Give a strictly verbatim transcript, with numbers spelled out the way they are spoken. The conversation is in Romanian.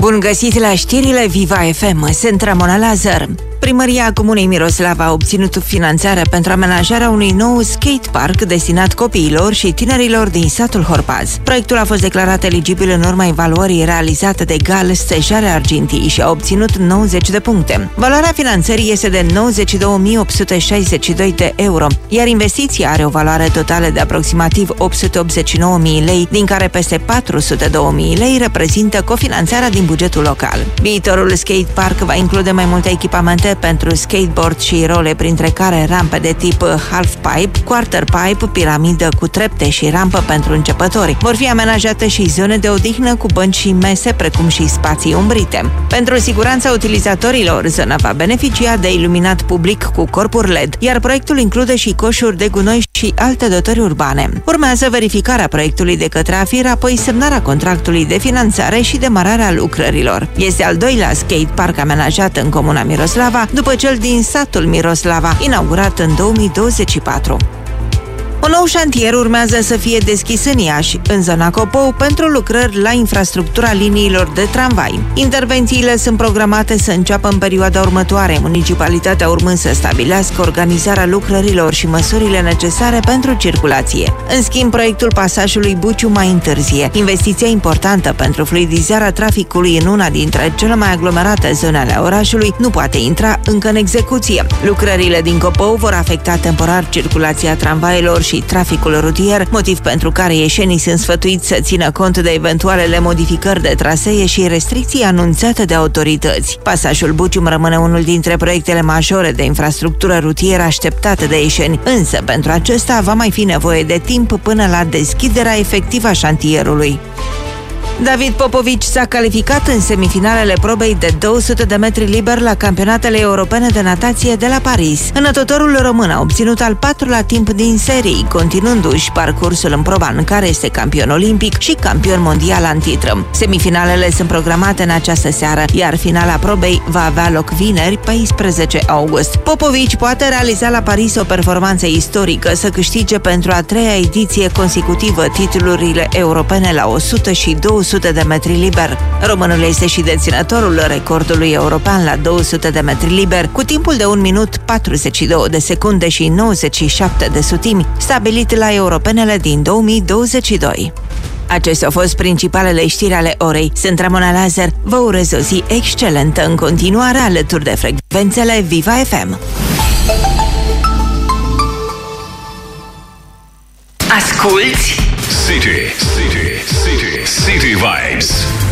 Bun găsit la știrile Viva F M, sunt Ramona Lazar. Primăria Comunei Miroslava a obținut finanțare pentru amenajarea unui nou skatepark destinat copiilor și tinerilor din satul Horpaz. Proiectul a fost declarat eligibil în urma evaluării realizate de Gal Stejare Argintii și a obținut nouăzeci de puncte. Valoarea finanțării este de nouăzeci și două mii opt sute șaizeci și doi de euro, iar investiția are o valoare totală de aproximativ opt sute optzeci și nouă mii lei, din care peste patru sute două mii lei reprezintă cofinanțarea din bugetul local. Viitorul skatepark va include mai multe echipamente pentru skateboard și role, printre care rampe de tip half-pipe, quarter-pipe, piramidă cu trepte și rampă pentru începători. Vor fi amenajate și zone de odihnă cu bănci și mese, precum și spații umbrite. Pentru siguranța utilizatorilor, zona va beneficia de iluminat public cu corpuri L E D, iar proiectul include și coșuri de gunoi și alte dotări urbane. Urmează verificarea proiectului de către AFIR, apoi semnarea contractului de finanțare și demararea lucrărilor. Este al doilea skatepark amenajat în Comuna Miroslava, după cel din satul Miroslava, inaugurat în două mii douăzeci și patru. Un nou șantier urmează să fie deschis în Iași, în zona Copou, pentru lucrări la infrastructura liniilor de tramvai. Intervențiile sunt programate să înceapă în perioada următoare, municipalitatea urmând să stabilească organizarea lucrărilor și măsurile necesare pentru circulație. În schimb, proiectul pasajului Buciu mai întârzie. Investiția importantă pentru fluidizarea traficului în una dintre cele mai aglomerate zone ale orașului nu poate intra încă în execuție. Lucrările din Copou vor afecta temporar circulația tramvailor și și traficul rutier, motiv pentru care ieșenii sunt sfătuiți să țină cont de eventualele modificări de trasee și restricții anunțate de autorități. Pasajul Bucium rămâne unul dintre proiectele majore de infrastructură rutieră așteptate de ieșeni, însă pentru acesta va mai fi nevoie de timp până la deschiderea efectivă a șantierului. David Popovici s-a calificat în semifinalele probei de două sute de metri liber la campionatele europene de natație de la Paris. Înătătorul român a obținut al patrulea timp din serii, continuându-și parcursul în proba în care este campion olimpic și campion mondial în titră. Semifinalele sunt programate în această seară, iar finala probei va avea loc vineri, paisprezece august. Popovici poate realiza la Paris o performanță istorică, să câștige pentru a treia ediție consecutivă titlurile europene la o sută și două sute de metri liber. Românul este și deținătorul recordului european la două sute de metri liber, cu timpul de un minut patruzeci și două de secunde și nouăzeci și șapte de sutimi, stabilit la europenele din două mii douăzeci și doi. Acestea au fost principalele știri ale orei. Sunt Ramona Lazar. Vă urez o zi excelentă în continuare alături de frecvențele Viva F M. Asculți City, City, City, City Vibes.